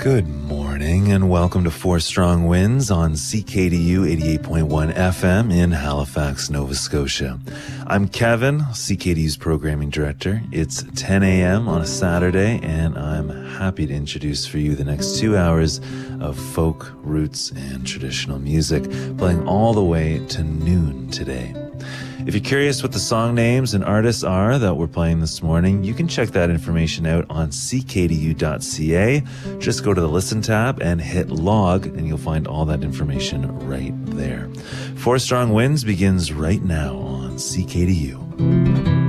Good morning and welcome to Four Strong Winds on CKDU 88.1 FM in Halifax, Nova Scotia. I'm Kevin, CKDU's programming director. It's 10 a.m. on a Saturday and I'm happy to introduce for you the next 2 hours of folk, roots, and traditional music, playing all the way to noon today. If you're curious what the song names and artists are that we're playing this morning, you can check that information out on ckdu.ca. Just go to the Listen tab and hit log, and you'll find all that information right there. Four Strong Winds begins right now on CKDU.